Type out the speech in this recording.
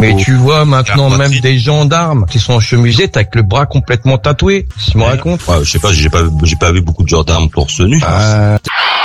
Mais tu vois maintenant même des gendarmes qui sont en chemisette avec le bras complètement tatoué. Tu me racontes? Je sais pas, j'ai pas vu beaucoup de gendarmes torse nu.